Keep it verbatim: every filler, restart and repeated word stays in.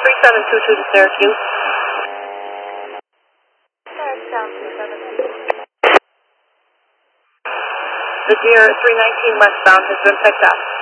three seven two two to Syracuse. The Deer three nineteen westbound has been picked up.